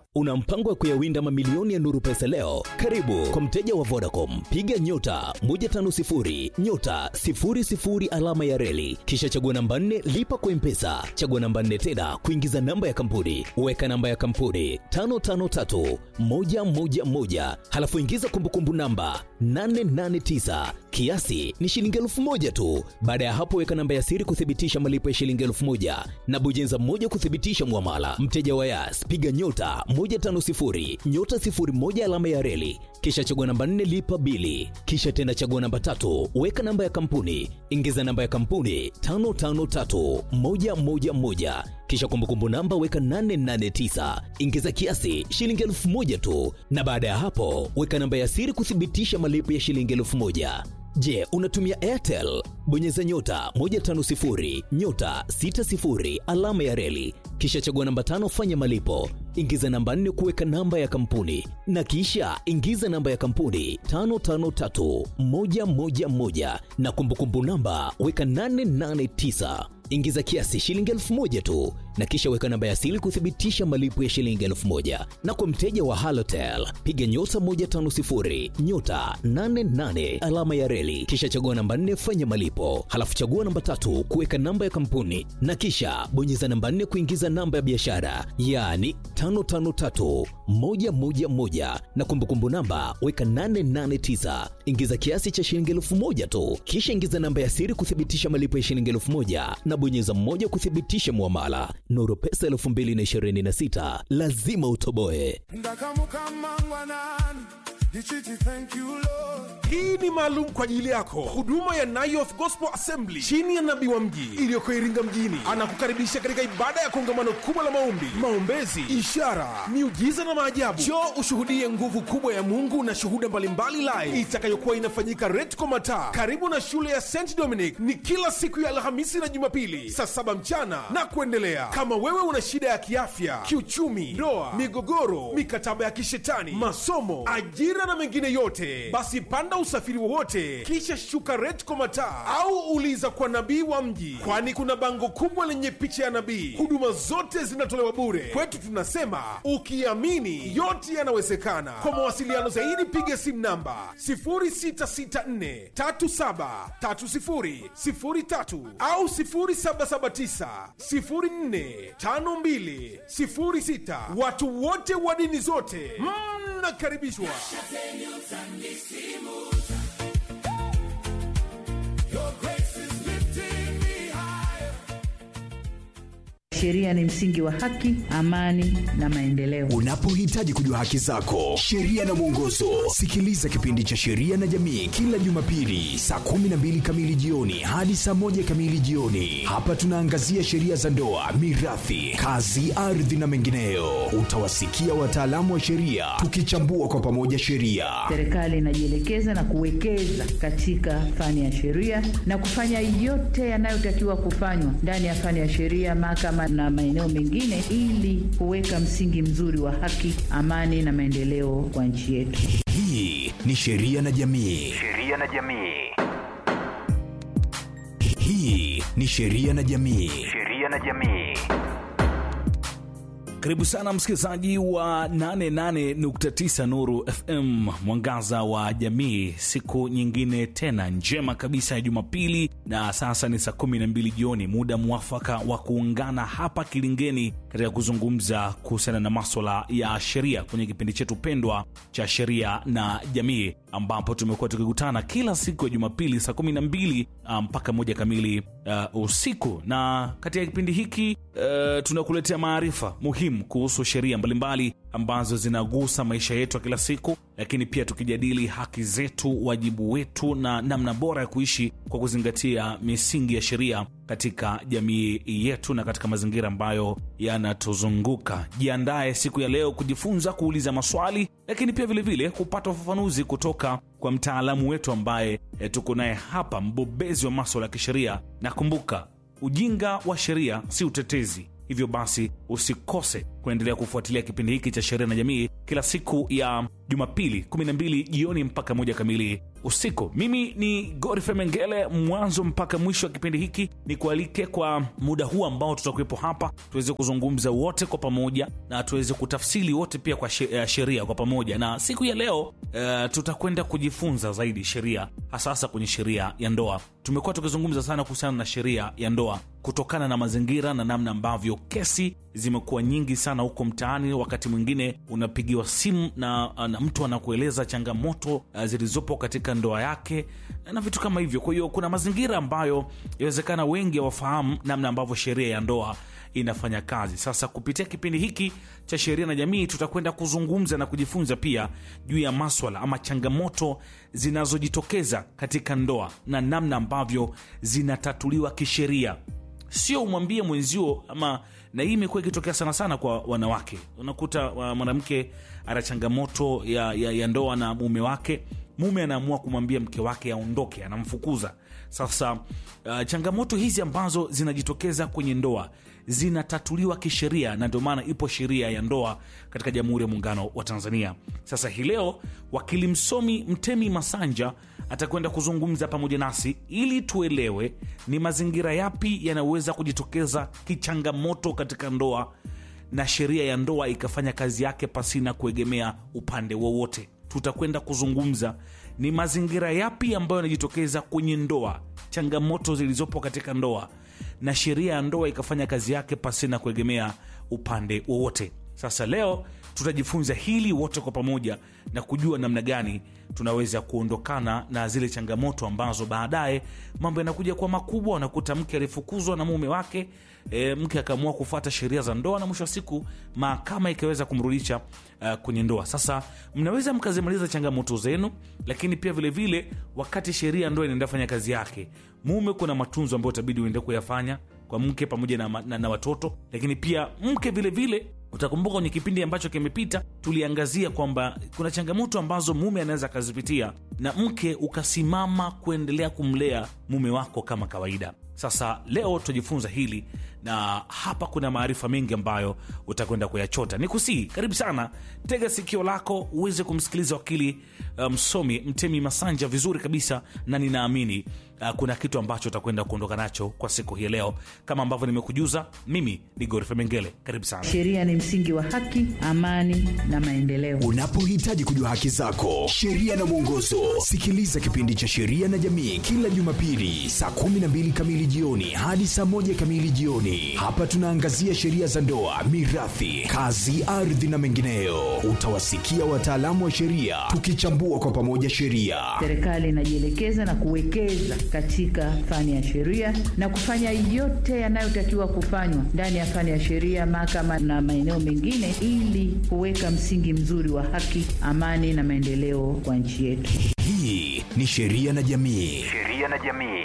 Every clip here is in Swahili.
Una mpango wa kuyawinda mamilioni ya Nuru Pesa leo? Karibu kwa mteja wa Vodacom, piga nyota 150 nyota 00 alama ya reli, kisha chagua namba 4 lipa kwa M-Pesa, chagua namba 4 tena kuingiza namba ya kampuni, weka namba ya kampuni 553111, halafu ingiza kumbukumbu namba 889, kiasi ni shilingi 1000 tu. Baada ya hapo weka namba ya siri kuthibitisha malipo ya shilingi 1000 na bonyeza moja kuthibitisha muamala. Mteja wa Yas, piga nyota 150 nyota 01 alama ya reli, kisha chagua namba 4 lipa bili, kisha tena chagua namba 3 weka namba ya kampuni, ingiza namba ya kampuni 553111, kisha kumbukumbu namba weka 889, ingiza kiasi shilingi 1000 tu, na baada ya hapo weka namba ya siri kuthibitisha malipo ya shilingi 1000. Je, unatumia Airtel? Bonyeza nyota 150 nyota 60 alama ya reli, kisha chagua namba 5 fanya malipo, ingiza namba 4 kuweka namba ya kampuni, na kisha ingiza namba ya kampuni 553111, na kumbukumbu namba weka 889. Ingiza kiasi shilingi 1000 tu, na kisha weka namba ya siri kuthibitisha malipo ya shilingi 1000. Na kwa mteja wa Halotel, piga nyota 150 nyota 88 alama ya reli, kisha chagua namba 4 fanya malipo, halafu chagua namba 3 kuweka namba ya kampuni, na kisha bonyeza namba 4 kuingiza namba ya biashara, yaani 553111, na kumbukumbu namba weka 889. Ingiza kiasi cha shilingi 1000 tu, kisha ingiza namba ya siri kuthibitisha malipo ya shilingi 1000 na bonyeza moja kuthibitisha muamala. Nuru Pesa 2026, lazima utoboe. Hii ni maalum kwa ajili yako, huduma ya Nayoth Gospel Assembly chini ya nabii wa mji iliyoko Iringa mjini. Anakukaribisha katika ibada ya kongamano kubwa la maombi, maombezi, ishara, miujiza na maajabu. Njoo ushuhudie nguvu kubwa ya Mungu na shuhuda mbalimbali live itakayokuwa inafanyika Retco Mataa karibu na shule ya St Dominic. Ni kila siku ya Alhamisi na Jumapili saa 7 mchana na kuendelea. Kama wewe una shida ya kiafya, kiuchumi, ndoa, migogoro, mikataba ya kishetani, masomo, ajira na mengine yote, basi panda usafiri wowote kisha shuka Retco Mataa au uliza kwa nabii wa mji, kwani kuna bango kubwa lenye picha ya nabii. Huduma zote zinatolewa bure. Kwetu tunasema ukiamini yote yanawezekana. Kwa mawasiliano zaidi piga simu namba 0664373003 au 0779045206. Watu wote wa dini zote mnakaribishwa. Sheria ni msingi wa haki, amani na maendeleo. Unapohitaji kujua haki zako, sheria na mwongozo, sikiliza kipindi cha Sheria na Jamii kila Jumapili saa 12 kamili jioni hadi saa 1 kamili jioni. Hapa tunaangazia sheria za ndoa, mirathi, kazi, ardhi na mengineyo. Utawasikia wataalamu wa sheria tukichambua kwa pamoja sheria. Serikali inajielekeza na kuwekeza katika fani ya sheria na kufanya yote yanayotakiwa kufanywa ndani ya fani ya sheria, mahakama na maeneo mengine, ili kuweka msingi mzuri wa haki, amani na maendeleo kwa nchi yetu. Hii ni Sheria na Jamii. Sheria na Jamii. Hii ni Sheria na Jamii. Sheria na Jamii. Karibu sana msikilizaji wa 88.9 Nuru FM, mwangaza wa jamii. Siku nyingine tena njema kabisa ya Jumapili, na sasa ni saa 12 jioni, muda mwafaka wa kuungana hapa Kilingeni katika kuzungumza kuhusiana na masuala ya sheria kwenye kipindi chetu pendwa cha Sheria na Jamii, ambapo tumekuwa tukikutana kila siku ya Jumapili saa 12 mpaka 1 kamili usiku. Na katika kipindi hiki tunakuletea maarifa muhimu kuhusu sheria mbalimbali ambazo zinagusa maisha yetu ya kila siku, lakini pia tukijadili haki zetu, wajibu wetu na namna bora ya kuishi kwa kuzingatia misingi ya sheria katika jamii yetu na katika mazingira ambayo yanatuzunguka. Jiandae siku ya leo kujifunza, kuuliza maswali, lakini pia vile vile kupata ufafanuzi kutoka kwa mtaalamu wetu ambaye tuko naye hapa, mbobezi wa masuala ya kisheria. Na kumbuka, ujinga wa sheria si utetezi. Hivyo basi usikose kuendelea kufuatilia kipindi hiki cha Sheria na Jamii kila siku ya Jumapili 12 jioni mpaka 1 kamili usiku. Mimi ni Godfrey Mengele, mwanzo mpaka mwisho wa kipindi hiki. Ni kualike kwa muda huu ambao tutakuwepo hapa, tuweze kuzungumza wote kwa pamoja na tuweze kutafsiri wote pia kwa sheria kwa pamoja. Na siku ya leo tutakwenda kujifunza zaidi sheria, hasa kwenye sheria ya ndoa. Tumekuwa tukizungumza sana kuhusiana na sheria ya ndoa kutokana na mazingira na namna ambavyo kesi zimekuwa nyingi sana huko mtaani. Wakati mwingine unapigiwa simu na mtu anakueleza changamoto zilizopo katika ndoa yake na vitu kama hivyo. Kwa hiyo kuna mazingira ambayo inawezekana wengi hawafahamu namna ambavyo sheria ya ndoa inafanya kazi. Sasa kupitia kipindi hiki cha sheria na jamii, tutakwenda kuzungumza na kujifunza pia juu ya maswala ama changamoto zinazojitokeza katika ndoa na namna ambavyo zinatatuliwa kisheria. Sio umwambie mwenzio ama, na hii imekuwa ikitokea sana sana kwa wanawake. Unakuta mwanamke ana changamoto ya ndoa na mume wake, mume anaamua kumwambia mke wake aondoke, anamfukuza. Sasa changamoto hizi ambazo zinajitokeza kwenye ndoa zinatatuliwa kisheria, na ndio maana ipo sheria ya ndoa katika Jamhuri ya Muungano wa Tanzania. Sasa hii leo wakili msomi Mtemi Masanja atakwenda kuzungumza pamoja nasi ili tuelewe ni mazingira yapi yanaweza kujitokeza kichangamoto katika ndoa na sheria ya ndoa ikafanya kazi yake pasina kuegemea upande wowote. Tutakwenda kuzungumza ni mazingira yapi ambayo yanajitokeza kwenye ndoa, changamoto zilizopo katika ndoa na sheria ya ndoa ikafanya kazi yake pasina kuegemea upande wowote. Sasa leo tutajifunza hili wote kwa pamoja na kujua namna gani tunaweza kuondokana na zile changamoto ambazo baadaye mambo yanakuja kwa makubwa. Unakuta mke alifukuzwa na mume wake, mke akaamua kufuata sheria za ndoa na mwisho wa siku mahakama ikaweza kumrudisha kwenye ndoa. Sasa mnaweza mkazimaliza changamoto zenu, lakini pia vile vile wakati sheria ya ndoa inaenda fanya kazi yake, mume kuna matunzo ambayo itabidi uende kuyafanya kwa mke pamoja na watoto. Lakini pia mke vile vile, utakumbuka kwenye kipindi ambacho kimepita tuliangazia kwamba kuna changamoto ambazo mume anaweza akazipitia na mke ukasimama kuendelea kumlea mume wako kama kawaida. Sasa leo tujifunza hili, na hapa kuna maarifa mengi ambayo utakwenda kuyachota. Nikusihi, karibu sana, tega sikio lako uweze kumsikiliza wakili msomi Mtemi Masanja vizuri kabisa, na ninaamini kuna kitu ambacho utakwenda kuondoka nacho kwa siku hii leo. Kama ambavyo nimekujuza, mimi ni Godfrey Mengele, karibu sana. Sheria ni msingi wa haki, amani na maendeleo. Unapohitaji kujua haki zako, sheria na mwongozo, sikiliza kipindi cha Sheria na Jamii kila Jumapili saa 12 kamili jioni hadi saa 1 kamili jioni. Hapa tunaangazia sheria za ndoa, mirathi, kazi, ardhi na mengineyo. Utawasikia wataalamu wa sheria tukichambua kwa pamoja sheria. Serikali inajielekeza na kuwekeza katika fani ya sheria na kufanya yote yanayotakiwa kufanywa ndani ya fani ya sheria, mahakama na maeneo mengine ili kuweka msingi mzuri wa haki, amani na maendeleo kwa nchi yetu. Hii ni Sheria na Jamii. Sheria na Jamii.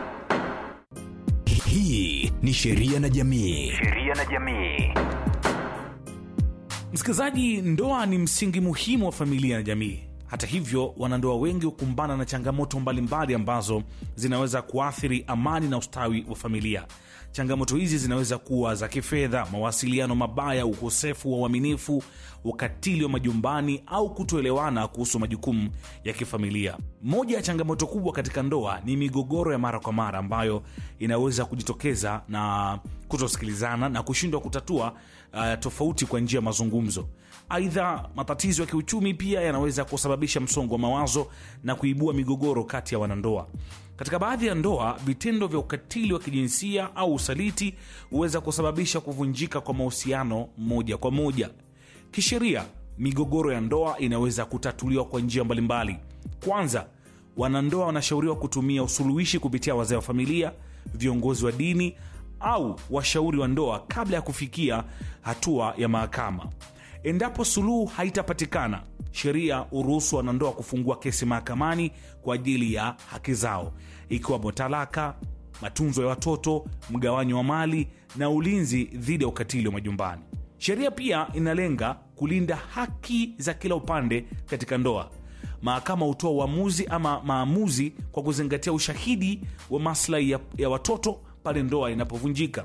Hii ni Sheria na Jamii. Sheria na Jamii. Msikilizaji, ndoa ni msingi muhimu wa familia na jamii. Hata hivyo, wanandoa wengi hukumbana na changamoto mbalimbali ambazo zinaweza kuathiri amani na ustawi wa familia. Changamoto hizi zinaweza kuwa za kifedha, mawasiliano mabaya, ukosefu wa uaminifu, ukatili wa majumbani au kutoelewana kuhusu majukumu ya kifamilia. Moja ya changamoto kubwa katika ndoa ni migogoro ya mara kwa mara ambayo inaweza kujitokeza na kutosikilizana na kushindwa kutatua tofauti kwa njia ya mazungumzo. Aidha, matatizo ya kiuchumi pia yanaweza kusababisha msongo wa mawazo na kuibua migogoro kati ya wanandoa. Katika baadhi ya ndoa, vitendo vya ukatili wa kijinsia au usaliti huweza kusababisha kuvunjika kwa mahusiano moja kwa moja. Kisheria, migogoro ya ndoa inaweza kutatuliwa kwa njia mbalimbali. Kwanza, wanandoa wanashauriwa kutumia usuluhishi kupitia wazee wa familia, viongozi wa dini au washauri wa ndoa kabla ya kufikia hatua ya mahakama. Endapo suluhu haitapatikana, sheria uruhusu wanandoa kufungua kesi mahakamani kwa ajili ya haki zao, ikiwemo talaka, matunzo ya watoto, mgawanyo wa mali na ulinzi dhidi ya ukatili wa majumbani. Sheria pia inalenga kulinda haki za kila upande katika ndoa. Mahakama hutoa uamuzi ama maamuzi kwa kuzingatia ushahidi wa maslahi ya watoto pale ndoa inapovunjika.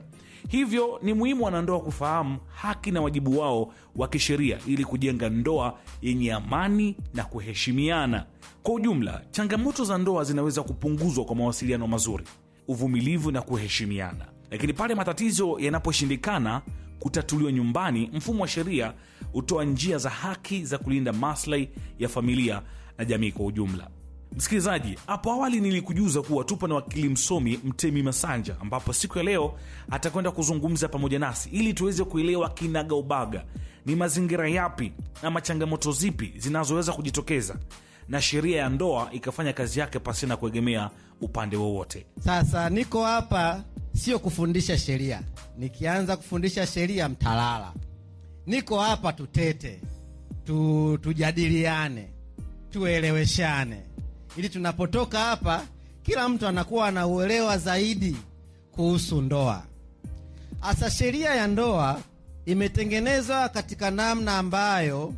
Hivyo ni muhimu wanandoa kufahamu haki na wajibu wao wa kisheria ili kujenga ndoa yenye amani na kuheshimiana. Kwa ujumla, changamoto za ndoa zinaweza kupunguzwa kwa mawasiliano mazuri, uvumilivu na kuheshimiana. Lakini pale matatizo yanaposhindikana kutatuliwa nyumbani, mfumo wa sheria hutoa njia za haki za kulinda maslahi ya familia na jamii kwa ujumla. Msikilizaji, hapo awali nilikujuza kuwa tupo na wakili msomi Mtemi Masanja, ambapo siku ya leo atakwenda kuzungumza pamoja nasi ili tuweze kuelewa kinagaubaga ni mazingira yapi na changamoto zipi zinazoweza kujitokeza na sheria ya ndoa ikafanya kazi yake pasina kuegemea upande wowote. Sasa niko hapa sio kufundisha sheria. Nikianza kufundisha sheria mtalala. Niko hapa tutete, tujadiliane, tueleweshane, ili tunapotoka hapa kila mtu anakuwa na uelewa zaidi kuhusu ndoa. Asa sheria ya ndoa imetengenezwa katika namna ambayo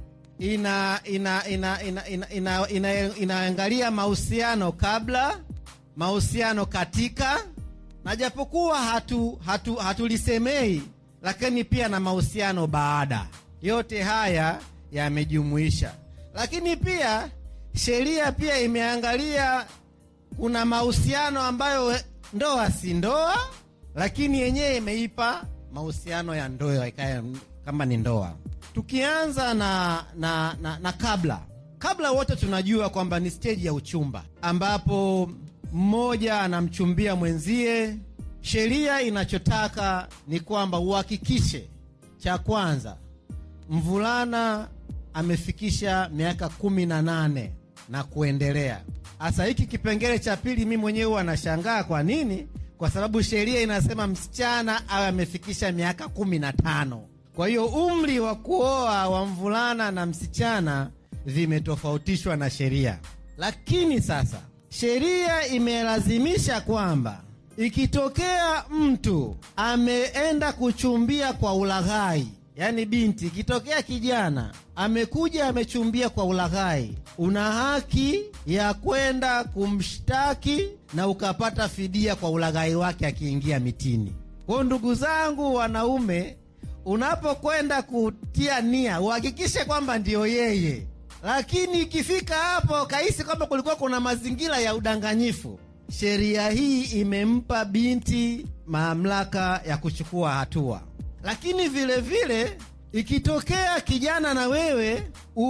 inaangalia mahusiano kabla, mahusiano katika, na japokuwa hatulisemei, lakini pia na mahusiano baada. Yote haya yamejumuisha. Lakini pia sheria pia imeangalia kuna mahusiano ambayo ndoa si ndoa, lakini yenyewe imeipa mahusiano ya ndoa ikae kama ni ndoa. Tukianza na kabla wote tunajua kwamba ni stage ya uchumba, ambapo mmoja anamchumbia mwenzie. Sheria inachotaka ni kwamba uhakikishe, cha kwanza, mvulana amefikisha miaka 18 na kuendelea. Asa hiki kipengele cha pili mimi mwenyewe anashangaa kwa nini? Kwa sababu sheria inasema msichana awe amefikisha miaka 15. Kwa hiyo umri wa kuoa wa mvulana na msichana vimetofautishwa na sheria. Lakini sasa sheria imelazimisha kwamba ikitokea mtu ameenda kuchumbia kwa ulaghai, yani binti, ikitokea kijana amekuja amechumbia kwa ulaghai, una haki ya kwenda kumshtaki na ukapata fidia kwa ulaghai wake akiingia mitini. Kwa ndugu zangu wanaume, unapokwenda kutia nia uhakikishe kwamba ndio yeye. Lakini ikifika hapo kaisi kwamba kulikuwa kuna mazingira ya udanganyifu, sheria hii imempa binti mamlaka ya kuchukua hatua. Lakini vile vile ikitokea kijana na wewe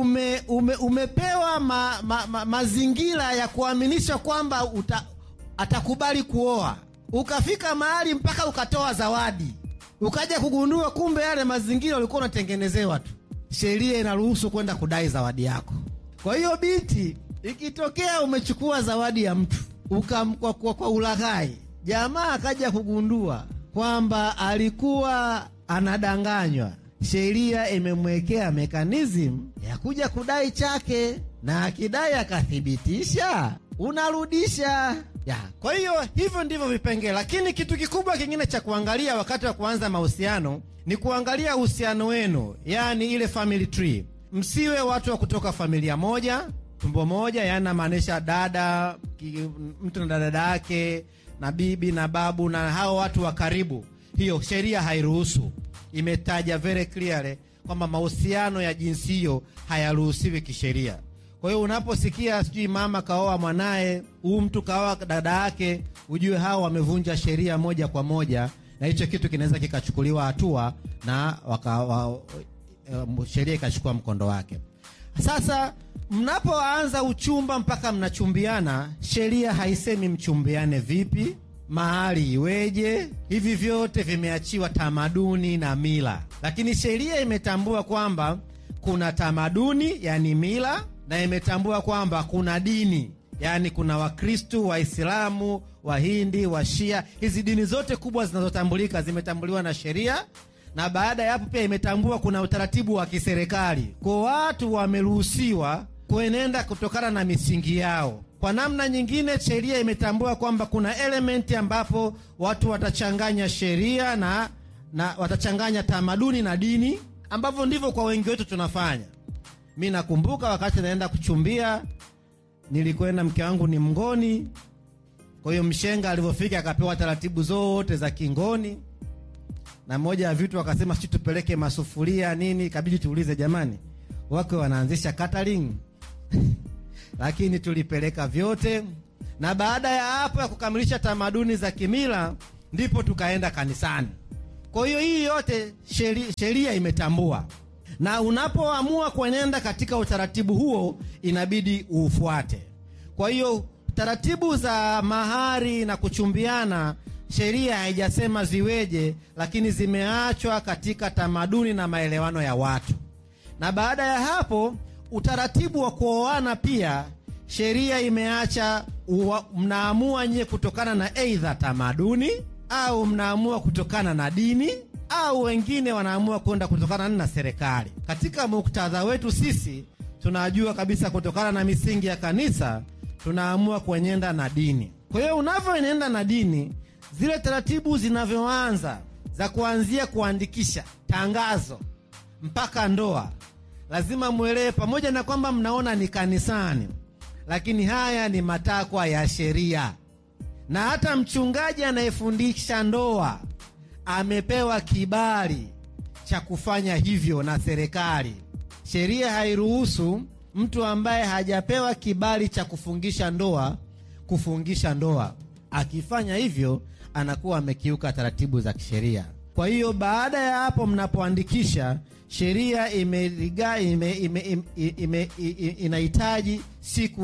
umepewa mazingira ya kuaminisha kwamba atakubali kuoa, ukafika mahali mpaka ukatoa zawadi, ukaja kugundua kumbe yale mazingira ulikuwa unatengenezewa tu, sheria inaruhusu kwenda kudai zawadi yako. Kwa hiyo binti, ikitokea umechukua zawadi ya mtu kwa ulaghai, jamaa akaja kugundua kwamba alikuwa anadanganywa, sheria imemwekea mekanizm ya kuja kudai chake, na akidai akathibitisha, unarudisha. Kwa hiyo hivyo ndivyo vipengele. Lakini kitu kikubwa kingine cha kuangalia wakati wa kuanza mahusiano ni kuangalia uhusiano wenu, yani ile family tree. Msiwe watu wa kutoka familia moja, tumbo moja, yani maanisha dada, mtu na dada yake, na bibi na babu na hao watu wa karibu. Hiyo sheria hairuhusu. Imetaja very clearly kwamba mahusiano ya jinsi hiyo hayaruhusiwi kisheria. Kwa hiyo unaposikia sijui mama kaoa mwanae, mtu kaoa dada yake, ujue hao wamevunja sheria moja kwa moja, na hicho kitu kinaweza kikachukuliwa hatua na sheria ikachukua mkondo wake. Sasa mnapoanza uchumba mpaka mnachumbiana, sheria haisemi mchumbiane vipi, mahali iweje. Hivi vyote vimeachiwa tamaduni na mila. Lakini sheria imetambua kwamba kuna tamaduni, yani mila, na imetambua kwamba kuna dini, yani kuna Wakristo, Waislamu, Wahindi, Washia. Hizi dini zote kubwa zinazotambulika zimetambuliwa na sheria. Na baada ya hapo pia imetambua kuna utaratibu wa kiserikali. Kwa watu wameruhusiwa kuenenda kutokana na misingi yao. Kwa namna nyingine, sheria imetambua kwamba kuna elementi ambapo watu watachanganya sheria na watachanganya tamaduni na dini, ambavyo ndivyo kwa wengi wetu tunafanya. Mimi nakumbuka wakati naenda kuchumbia, nilikwenda, mke wangu ni Mngoni. Kwa hiyo mshenga alivyofika akapewa taratibu zote za Kingoni. na moja ya vitu wakasema sisi tupeleke masufuria nini, ikabidi tuulize jamani, wako wanaanzisha catering lakini tulipeleka vyote, na baada ya hapo ya kukamilisha tamaduni za kimila ndipo tukaenda kanisani. Kwa hiyo hii yote sheria imetambua, na unapoamua kuenenda katika utaratibu huo inabidi ufuate. Kwa hiyo taratibu za mahari na kuchumbiana sheria haijasema ziweje, lakini zimeachwa katika tamaduni na maelewano ya watu. Na baada ya hapo utaratibu wa kuoana pia sheria imeacha mnaamua nyie kutokana na aidha tamaduni au mnaamua kutokana na dini au wengine wanaamua kwenda kutokana na serikali. Katika muktadha wetu sisi tunajua kabisa kutokana na misingi ya kanisa tunaamua kuenenda na dini. Kwa hiyo unavyoenenda na dini, zile taratibu zinavyoanza za kuanzia kuandikisha tangazo mpaka ndoa, lazima muelewe, pamoja na kwamba mnaona ni kanisani, lakini haya ni matakwa ya sheria. Na hata mchungaji anayefundisha ndoa amepewa kibali cha kufanya hivyo na serikali. Sheria hairuhusu mtu ambaye hajapewa kibali cha kufungisha ndoa. Akifanya hivyo anakuwa amekiuka taratibu za kisheria. Kwa hiyo baada ya hapo mnapoandikisha, sheria inahitaji siku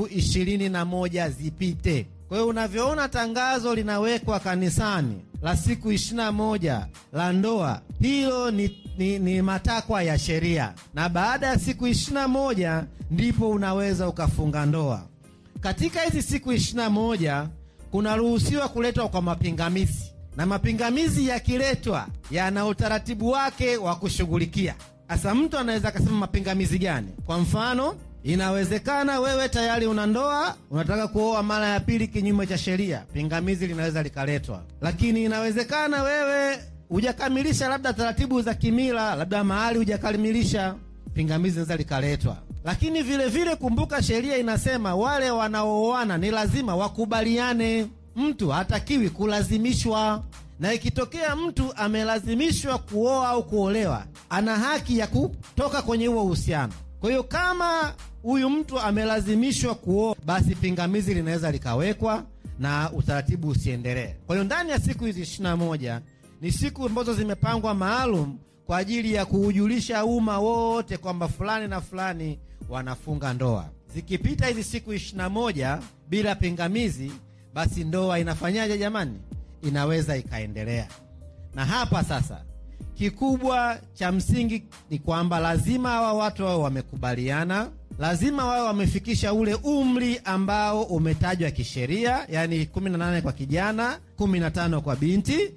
21 zipite. Kwa hiyo unavyoona tangazo linawekwa kanisani la siku 21 la ndoa, hilo ni matakwa ya sheria, na baada ya siku 21 ndipo unaweza ukafunga ndoa. Katika hizi siku 21 kunaruhusiwa kuletwa kwa mapingamizi, na mapingamizi yakiletwa yana utaratibu wake wa kushughulikia. Asa mtu anaweza kusema mapingamizi gani? Kwa mfano, inawezekana wewe tayari una ndoa, unataka kuoa mara ya pili kinyume cha sheria, pingamizi linaweza likaletwa. Lakini inawezekana wewe hujakamilisha labda taratibu za kimila, labda mahali hujakamilisha, pingamizi linaweza likaletwa. Lakini vile vile kumbuka, sheria inasema wale wanaooana ni lazima wakubaliane. Mtu hatakiwi kulazimishwa, na ikitokea mtu amelazimishwa kuoa au kuolewa, ana haki ya kutoka kwenye huo uhusiano. Kwa hiyo kama huyu mtu amelazimishwa kuoa, basi pingamizi linaweza likawekwa na utaratibu usiendelee. Kwa hiyo ndani ya siku hizi 21 ni siku ambazo zimepangwa maalum kwa ajili ya kuujulisha umma wote kwamba fulani na fulani wanafunga ndoa. Zikipita hizi siku 21 bila pingamizi, basi ndoa inafanyaje jamani? Inaweza ikaendelea. Na hapa sasa kikubwa cha msingi ni kwamba lazima hawa watu wao wamekubaliana, lazima wao wamefikisha ule umri ambao umetajwa kisheria, yani 18 kwa kijana, 15 kwa binti.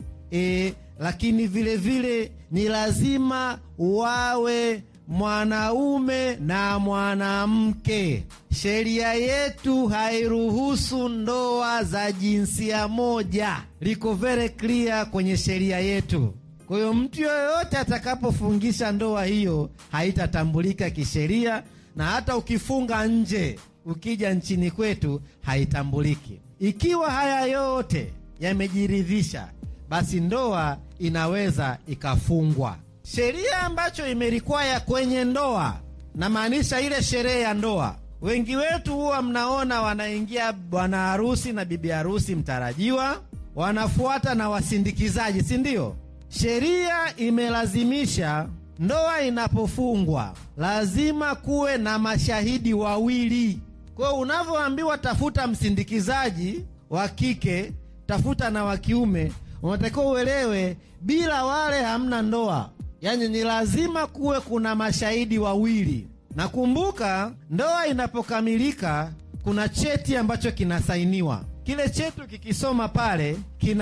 Lakini vile vile ni lazima wawe mwanaume na mwanamke. Sheria yetu hairuhusu ndoa za jinsia moja, liko very clear kwenye sheria yetu. Kwa hiyo mtu yoyote atakapofungisha ndoa hiyo haitatambulika kisheria, na hata ukifunga nje ukija nchini kwetu haitambuliki. Ikiwa haya yote yamejiridhisha, basi ndoa inaweza ikafungwa. Sheria ambacho imerikwaya kwenye ndoa, na maanisha ile sherehe ya ndoa, wengi wetu huwa mnaona wanaingia bwana harusi na bibi harusi mtarajiwa, wanafuata na wasindikizaji, si ndio? Sheria imelazimisha ndoa inapofungwa lazima kuwe na mashahidi wawili. Kwa hiyo unavyoambiwa tafuta msindikizaji wa kike, tafuta na wa kiume, unatakiwa uelewe bila wale hamna ndoa. Yani ni lazima kuwe kuna mashahidi wawili. Na kumbuka, ndoa inapokamilika kuna cheti ambacho kinasainiwa. Kile chetu kikisoma pale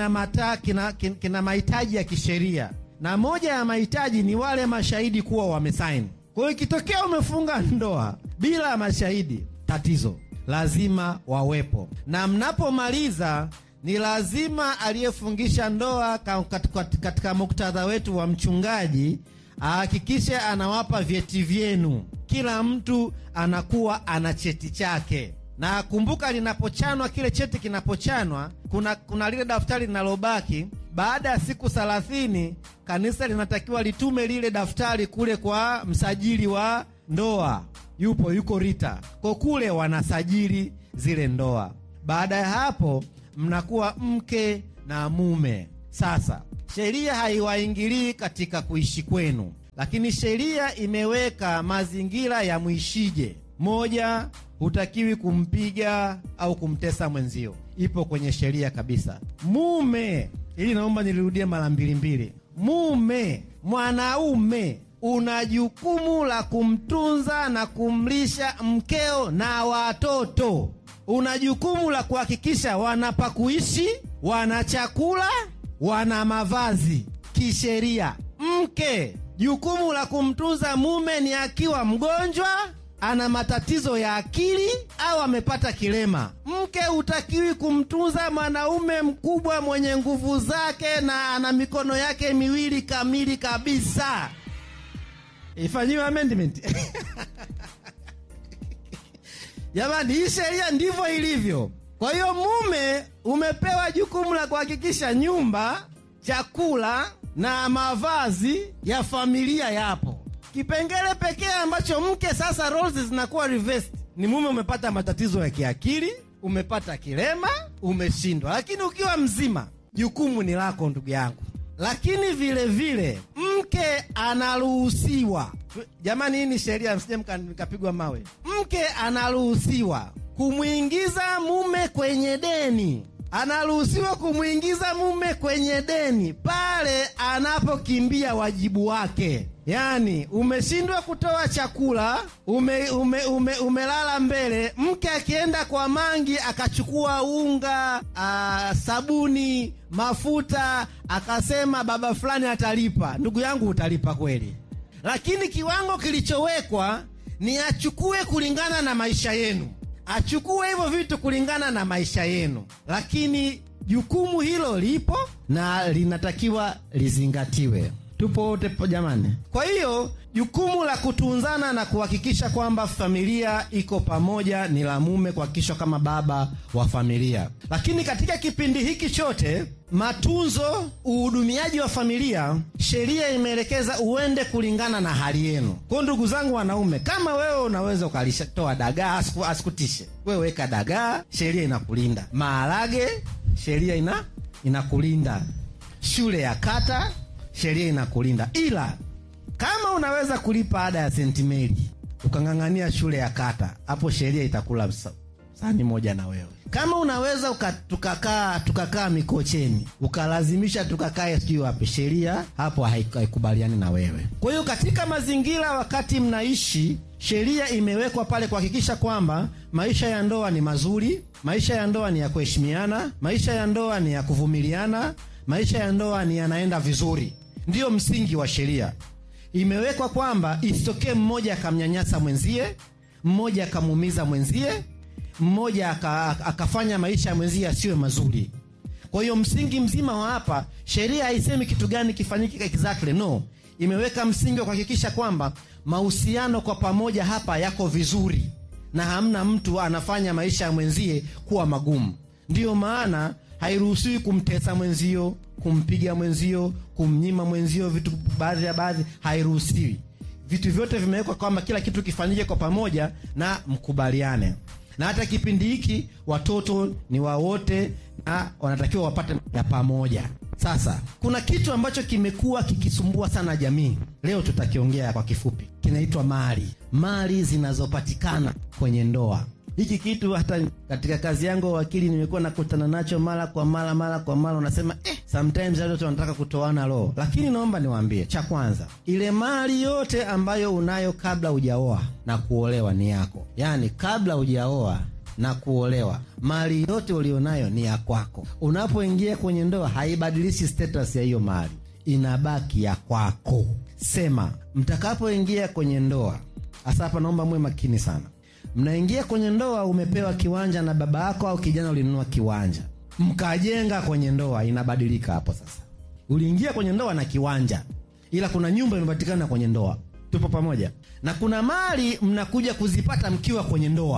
kina mahitaji ya kisheria, na moja ya mahitaji ni wale mashahidi kuwa wamesaini. Kwa hiyo ikitokea umefunga ndoa bila mashahidi, tatizo, lazima wawepo. Na mnapomaliza ni lazima aliyefungisha ndoa katika muktadha wetu wa mchungaji ahakikishe anawapa vyeti vyenu. Kila mtu anakuwa ana cheti chake. Na kumbuka, linapochanwa kile cheti kinapochanwa, kuna lile daftari linalobaki. Baada ya siku 30 kanisa linatakiwa litume lile daftari kule kwa msajili wa ndoa. Yuko Rita. Kwa kule wanasajili zile ndoa. Baada ya hapo mnakuwa mke na mume. Sasa sheria haiwaingilii katika kuishi kwenu, lakini sheria imeweka mazingira ya muishije. Moja, hutakiwi kumpiga au kumtesa mwenzio. Ipo kwenye sheria kabisa. Mume, ili naomba nirudie mara mbili. Mume, mwanaume, una jukumu la kumtunza na kumlisha mkeo na watoto. Una jukumu la kuhakikisha wana kuishi, wana chakula, wana mavazi. Kisheria, mke, jukumu la kumtunza mume ni akiwa mgonjwa, ana matatizo ya akili au amepata kilema. Mke hutakiwi kumtunza mwanaume mkubwa mwenye nguvu zake na ana mikono yake miwili kamili kabisa. Ifanyiwe amendment. Jamani, hii sheria ndivyo ilivyo. Kwa hiyo mume umepewa jukumu la kuhakikisha nyumba, chakula na mavazi ya familia yapo. Kipengele pekee ambacho mke sasa roles zinakuwa reversed ni mume umepata matatizo ya kiakili, umepata kilema, umeshindwa. Lakini ukiwa mzima, jukumu ni lako ndugu yangu. Lakini vile vile mke anaruhusiwa, jamani, hii ni sheria, msije mkapigwa mawe. Mke anaruhusiwa kumuingiza mume kwenye deni. Anaruhusiwa kumuingiza mume kwenye deni pale anapokimbia wajibu wake. Yani, umeshindwa kutoa chakula, umelala mbele, mke akienda kwa mangi akachukua unga, sabuni, mafuta, akasema baba fulani atalipa. Ndugu yangu, utalipa kweli. Lakini kiwango kilichowekwa ni achukue kulingana na maisha yenu. Achukue hivyo vitu kulingana na maisha yenu. Lakini jukumu hilo lipo na linatakiwa lizingatiwe. Tupo wote jamani. Kwa hiyo jukumu la kutunzana na kuhakikisha kwamba familia iko pamoja ni la mume, kuhakikisha kama baba wa familia. Lakini katika kipindi hiki chote, matunzo, uhudumiaji wa familia, sheria imeelekeza uende kulingana na hali yenu. Kwa ndugu zangu wanaume, kama wewe unaweza ukalishatoa dagaa, asikutishe. Wewe weka dagaa, sheria inakulinda. Maharage, sheria inakulinda. Shule ya kata, sheria inakulinda. Ila kama unaweza kulipa ada ya St. Mary ukang'ang'ania shule ya kata, hapo sheria itakula sani moja na wewe. Kama unaweza tukakaa Mikocheni ukalazimisha tukakae sijui wapi, sheria hapo haikubaliani na wewe. Kwa hiyo katika mazingira wakati mnaishi, sheria imewekwa pale kuhakikisha kwamba maisha ya ndoa ni mazuri, maisha ya ndoa ni ya kuheshimiana, maisha ya ndoa ni ya kuvumiliana, maisha ya ndoa ni yanaenda vizuri. Ndiyo msingi wa sheria. Imewekwa kwamba isitokee mmoja akamnyanyasa mwenzie, mmoja akamuumiza mwenzie, mmoja akafanya maisha ya mwenzie asiwe mazuri. Kwa hiyo msingi mzima wa hapa, sheria haisemi kitu gani kifanyike exactly, no. Imeweka msingi wa kuhakikisha kwamba mahusiano kwa pamoja hapa yako vizuri na hamna mtu anafanya maisha ya mwenzie kuwa magumu. Ndiyo maana hairuhusiwi kumtesa mwenzio, kumpiga mwenzio, kumnyima mwenzio vitu baadhi, hairuhusiwi. Vitu vyote vimewekwa kwamba kila kitu kifanyike kwa pamoja na mkubaliane. Na hata kipindi hiki watoto ni wa wote na wanatakiwa wapate ya pamoja. Sasa kuna kitu ambacho kimekuwa kikisumbua sana jamii. Leo tutakiongea kwa kifupi. Kinaitwa mali zinazopatikana kwenye ndoa. Hiki kitu hata katika kazi yangu wakili nimekuwa nakutana nacho mara kwa mara, unasema sometimes watu wanataka kutoana roho. Lakini naomba niwaambie, cha kwanza, ile mali yote ambayo unayo kabla hujaoa na kuolewa ni yako. Yaani kabla hujaoa na kuolewa, mali yote ulionayo ni ya kwako. Unapoingia kwenye ndoa haibadilishi status ya hiyo mali, inabaki ya kwako. Sema mtakapoingia kwenye ndoa, hasa hapa naomba muwe makini sana. Mnaingia kwenye ndoa, umepewa kiwanja na baba yako au kijana ulinunua kiwanja, mkajenga kwenye ndoa, inabadilika hapo sasa. Uliingia kwenye ndoa na kiwanja, ila kuna nyumba imepatikana kwenye ndoa. Tupo pamoja? Na kuna mali mnakuja kuzipata mkiwa kwenye ndoa.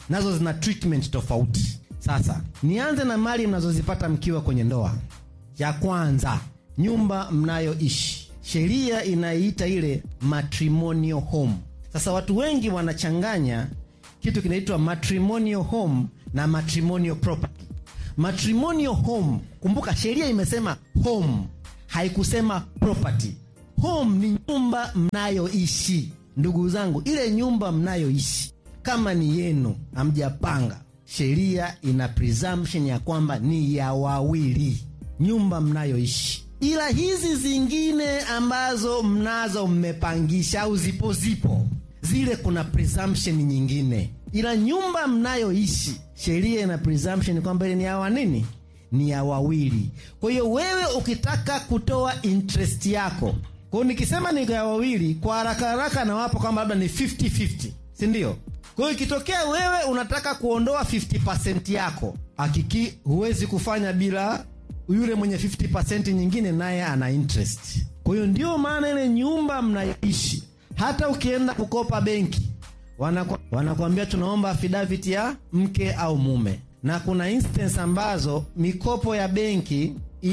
nazo zina treatment tofauti. Sasa nianze na mali mnazozipata mkiwa kwenye ndoa. Ya kwanza, nyumba mnayoishi. Sheria inaiita ile matrimonial home. Sasa watu wengi wanachanganya kitu kinaitwa matrimonial home na matrimonial property. Matrimonial home, kumbuka sheria imesema home, haikusema property. Home ni nyumba mnayoishi. Ndugu zangu, ile nyumba mnayoishi kama ni yenu, hamjapanga, sheria ina presumption ya kwamba ni ya wawili, nyumba mnayoishi. Ila hizi zingine ambazo mnazo mmepangisha au zipo zile, kuna presumption nyingine. Ila nyumba mnayoishi, sheria ina presumption kwamba ile ni ya nini? Ni ya wawili. Kwa hiyo wewe ukitaka kutoa interest yako, kwa nikisema ni ya wawili, kwa haraka na wapo kwamba labda ni 50-50, si ndio? Kwa hiyo ikitokea wewe unataka kuondoa 50% yako, hakiki huwezi kufanya bila yule mwenye 50% nyingine naye ana interest. Kwa hiyo ndio maana ile nyumba mnayoishi, hata ukienda kukopa benki, wanakuambia tunaomba affidavit ya mke au mume. Na kuna instance ambazo mikopo ya benki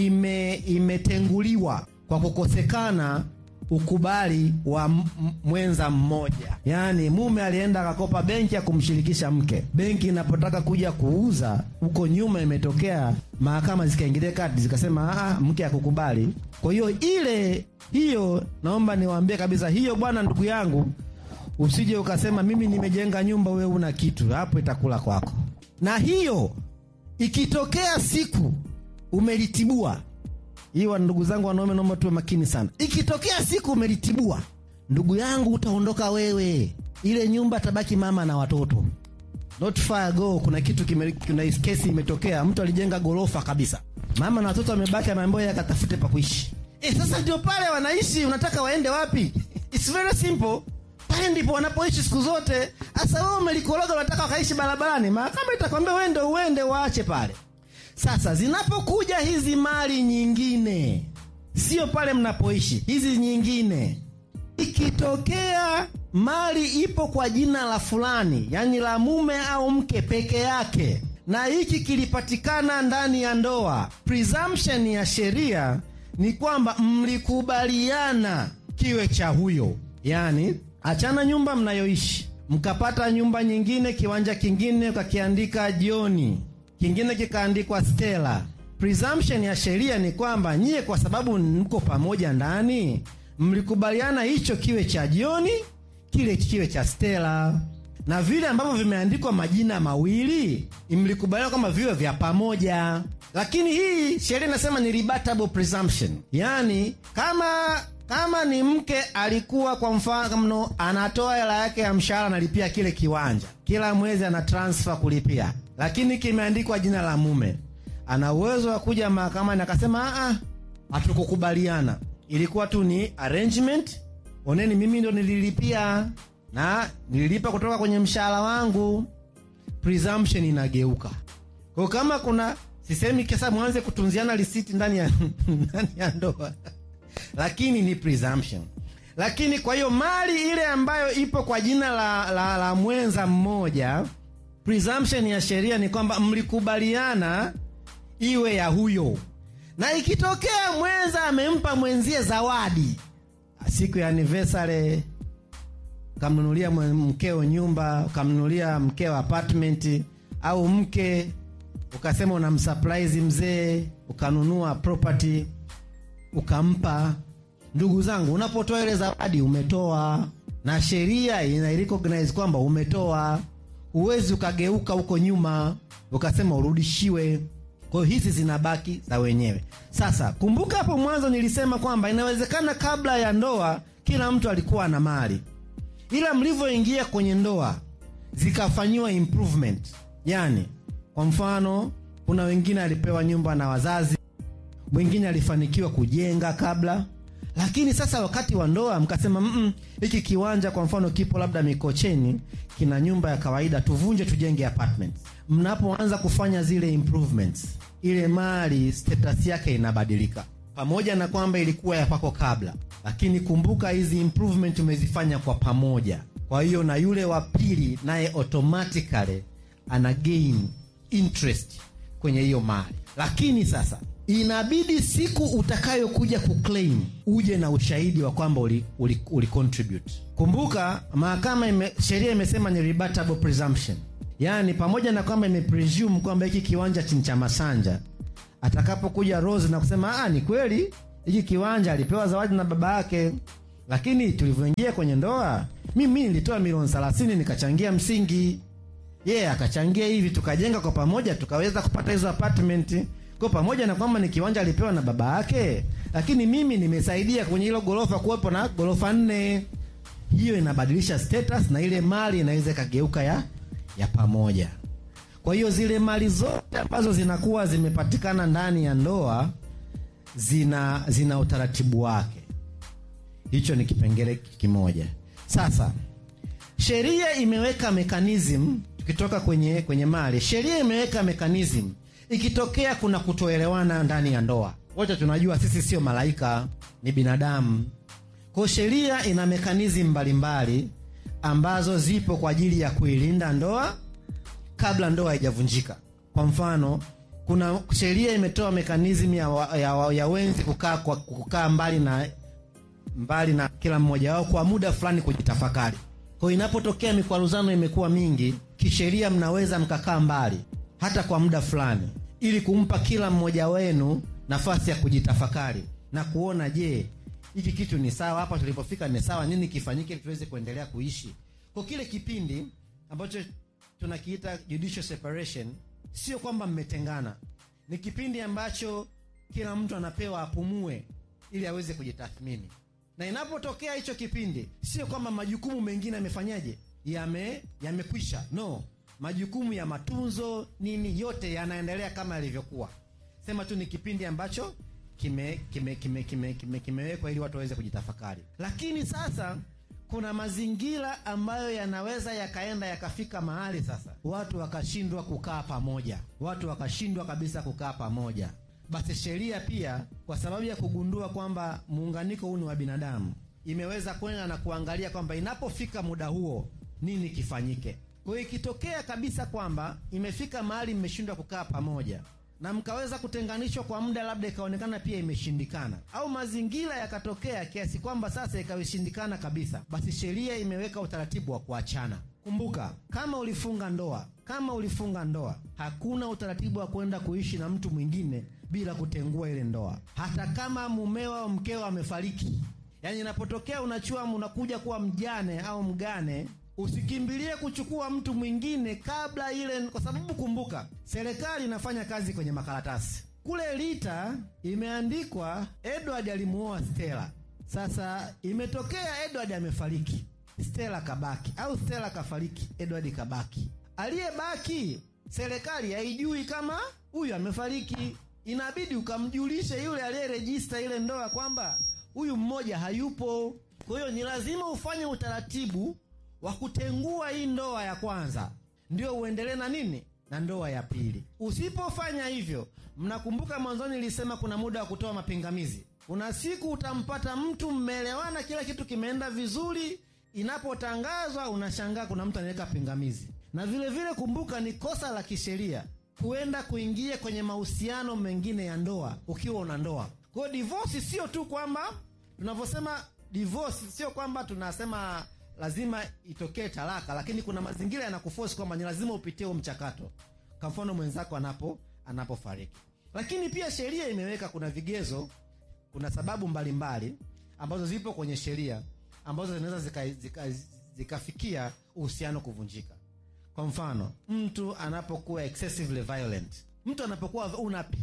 imetenguliwa kwa kukosekana ukubali wa mwenza mmoja. Yaani mume alienda akakopa benki ya kumshirikisha mke. Benki inapotaka kuja kuuza, huko nyuma imetokea mahakama zikaingilia kati zikasema mke hakukubali. Kwa hiyo hiyo naomba niwaambie kabisa, hiyo bwana, ndugu yangu, usije ukasema mimi nimejenga nyumba wewe una kitu, hapo itakula kwako. Na hiyo ikitokea siku umelitibua, hiyo ndugu zangu wanaume naomba tuwe makini sana. Ikitokea siku umelitibua, ndugu yangu, utaondoka wewe, ile nyumba tabaki mama na watoto. Not far ago kuna kesi imetokea, mtu alijenga gorofa kabisa, mama na watoto wamebaki, ameambiwa akatafute pa kuishi. Sasa ndio pale wanaishi, unataka waende wapi? It's very simple. Pale ndipo wanapoishi siku zote. Sasa wewe umelikoroga, unataka wakaishi barabarani, mahakama itakwambia wewe ndio uende waache pale. Sasa zinapokuja hizi mali nyingine, sio pale mnapoishi, hizi nyingine, ikitokea mali ipo kwa jina la fulani, yani la mume au mke peke yake, na hiki kilipatikana ndani ya ndoa, presumption ya sheria ni kwamba mlikubaliana kiwe cha huyo. Yani achana nyumba mnayoishi, mkapata nyumba nyingine, kiwanja kingine ukakiandika Joni, kingine kikaandikwa Stella. Presumption ya sheria ni kwamba nyie, kwa sababu mko pamoja ndani, mlikubaliana hicho kiwe cha Joni, kile kiwe cha Stella. Na vile ambavyo vimeandikwa majina mawili, mlikubaliana kama viwe vya pamoja. Lakini hii sheria inasema ni rebuttable presumption. Yani kama ni mke alikuwa kwa mfano anatoa hela yake ya mshahara analipia kile kiwanja, kila mwezi ana transfer kulipia, lakini kimeandikwa jina la mume, ana uwezo wa kuja mahakamani akasema hatukukubaliana, ilikuwa tu ni arrangement, oneni mimi ndo nililipia na nililipa kutoka kwenye mshahara wangu. Presumption inageuka. Kwa kama kuna, sisemi kesa mwanze kutunziana risiti ndani ya ndoa, lakini ni presumption. Lakini kwa hiyo mali ile ambayo ipo kwa jina la mwenza mmoja, presumption ya sheria ni kwamba mlikubaliana iwe ya huyo. Na ikitokea mwenza amempa mwenzie zawadi, siku ya anniversary, ukamnunulia mkeo nyumba, ukamnunulia mkeo apartment, au mke ukasema unamsurprise mzee, ukanunua property ukampa. Ndugu zangu, unapotoa ile zawadi umetoa, na sheria ina-recognize kwamba umetoa. Huwezi ukageuka huko nyuma ukasema urudishiwe. Kwa hiyo hizi zinabaki za wenyewe. Sasa kumbuka hapo mwanzo nilisema kwamba inawezekana kabla ya ndoa kila mtu alikuwa na mali, ila mlivyoingia kwenye ndoa zikafanywa improvement. Yani kwa mfano, kuna wengine alipewa nyumba na wazazi, mwingine alifanikiwa kujenga kabla, lakini sasa wakati wa ndoa mkasema hiki kiwanja kwa mfano kipo labda Mikocheni, kina nyumba ya kawaida, tuvunje tujenge apartments. Mnapoanza kufanya zile improvements, ile mali status yake inabadilika, pamoja na kwamba ilikuwa ya kwako kabla, lakini kumbuka hizi improvement umezifanya kwa pamoja. Kwa hiyo na yule wa pili naye automatically ana gain interest kwenye hiyo mali. Lakini sasa inabidi siku utakayokuja kuclaim uje na ushahidi wa kwamba uli contribute. Kumbuka mahakama sheria imesema ni rebuttable presumption. Yaani pamoja na kwamba imepresume kwamba hiki kiwanja cha Masanja, atakapokuja Rose na kusema ni kweli hiki kiwanja alipewa zawadi na baba yake, lakini tulivyoingia kwenye ndoa mimi nilitoa milioni 30 nikachangia msingi, akachangia hivi, tukajenga kwa pamoja, tukaweza kupata hizo apartment. Kwa pamoja na kwamba ni kiwanja alipewa na baba yake, lakini mimi nimesaidia kwenye hilo gorofa kuwepo na gorofa 4. Hiyo inabadilisha status na ile mali inaweza kageuka ya pamoja. Kwa hiyo zile mali zote ambazo zinakuwa zimepatikana ndani ya ndoa zina utaratibu wake. Hicho ni kipengele kimoja. Sasa sheria imeweka mechanism, tukitoka kwenye mali, sheria imeweka mechanism ikitokea kuna kutoelewana ndani ya ndoa. Wote tunajua sisi sio malaika, ni binadamu. Kwa sheria ina mechanism mbalimbali ambazo zipo kwa ajili ya kuilinda ndoa kabla ndoa haijavunjika. Kwa mfano, kuna sheria imetoa mechanism ya wenzi kukaa mbali na kila mmoja wao kwa muda fulani kujitafakari. Kwa inapotokea mikwaruzano imekuwa mingi, kisheria mnaweza mkakaa mbali hata kwa muda fulani ili kumpa kila mmoja wenu nafasi ya kujitafakari na kuona, je, hiki kitu ni sawa, hapa tulipofika ni sawa, nini kifanyike ili tuweze kuendelea kuishi. Kwa kile kipindi ambacho tunakiita judicial separation, sio kwamba mmetengana. Ni kipindi ambacho kila mtu anapewa apumue ili aweze kujitathmini. Na inapotokea hicho kipindi, sio kwamba majukumu mengine yamefanyaje, yamekwisha. No, majukumu ya matunzo nini yote yanaendelea kama yalivyokuwa. Sema tu ni kipindi ambacho kimewekwa ili watu waweze kujitafakari. Lakini sasa kuna mazingira ambayo yanaweza yakaenda yakafika mahali sasa watu wakashindwa kukaa pamoja. Watu wakashindwa kabisa kukaa pamoja. Basi sheria pia, kwa sababu ya kugundua kwamba muunganiko huu ni wa binadamu, imeweza kwenda na kuangalia kwamba inapofika muda huo nini kifanyike. Kwa hiyo ikitokea kabisa kwamba imefika mahali mmeshindwa kukaa pamoja na mkaweza kutenganishwa kwa muda, labda ikaonekana pia imeshindikana, au mazingira yakatokea kiasi kwamba sasa ikawishindikana kabisa, basi sheria imeweka utaratibu wa kuachana. Kumbuka, kama ulifunga ndoa, hakuna utaratibu wa kwenda kuishi na mtu mwingine bila kutengua ile ndoa. Hata kama mumeo au mkeo amefariki. Yaani inapotokea unakuja kuwa mjane au mgane, usikimbilie kuchukua mtu mwingine kabla ile, kwa sababu kumbuka, serikali inafanya kazi kwenye makaratasi. Kule Lita imeandikwa Edward alimuoa Stella. Sasa imetokea Edward amefariki, Stella kabaki, au Stella kafariki, Edward kabaki. Aliyebaki serikali haijui kama huyu amefariki. Inabidi ukamjulishe yule aliyeregister ile ndoa kwamba huyu mmoja hayupo. Kwa hiyo ni lazima ufanye utaratibu wa kutengua hii ndoa ya kwanza ndio uendelee na ndoa ya pili. Usipofanya hivyo, mnakumbuka mwanzoni nilisema kuna muda wa kutoa mapingamizi. Kuna siku utampata mtu mmeelewana, kila kitu kimeenda vizuri, inapotangazwa unashangaa kuna mtu anaweka pingamizi. Na vile vile kumbuka, ni kosa la kisheria kuingia kwenye mahusiano mengine ya ndoa ukiwa una ndoa. Kwa divorce sio tu kwamba tunavyosema divorce, sio kwamba tunasema lazima itokee talaka, lakini kuna mazingira yanakuforce kwamba ni lazima upitie huo mchakato. Kwa mfano mwenzako anapofariki. Lakini pia sheria imeweka kuna vigezo, kuna sababu mbalimbali ambazo zipo kwenye sheria ambazo zinaweza zikafikia uhusiano kuvunjika. Kwa mfano, mtu anapokuwa excessively violent, mtu anapokuwa